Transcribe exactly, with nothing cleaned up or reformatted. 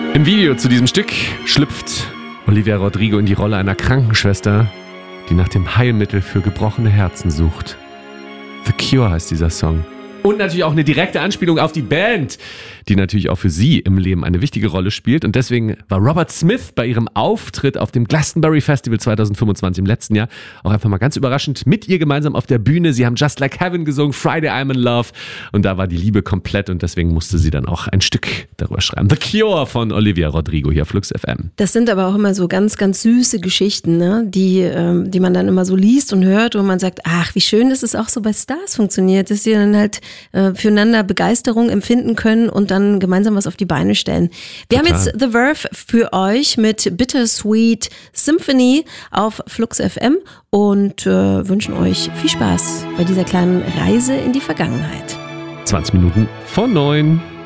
Im Video zu diesem Stück schlüpft Olivia Rodrigo in die Rolle einer Krankenschwester, die nach dem Heilmittel für gebrochene Herzen sucht. The Cure heißt dieser Song. Und natürlich auch eine direkte Anspielung auf die Band, die natürlich auch für sie im Leben eine wichtige Rolle spielt. Und deswegen war Robert Smith bei ihrem Auftritt auf dem Glastonbury Festival zwanzig fünfundzwanzig im letzten Jahr auch einfach mal ganz überraschend mit ihr gemeinsam auf der Bühne. Sie haben Just Like Heaven gesungen, Friday I'm in Love. Und da war die Liebe komplett und deswegen musste sie dann auch ein Stück darüber schreiben. The Cure von Olivia Rodrigo hier auf Flux F M. Das sind aber auch immer so ganz, ganz süße Geschichten, ne? die, ähm, die man dann immer so liest und hört und man sagt, ach, wie schön, dass es auch so bei Stars funktioniert, dass sie dann halt äh, füreinander Begeisterung empfinden können und dann gemeinsam was auf die Beine stellen. Wir Total. haben jetzt The Verve für euch mit Bittersweet Symphony auf Flux F M und äh, wünschen euch viel Spaß bei dieser kleinen Reise in die Vergangenheit. zwanzig Minuten vor neun.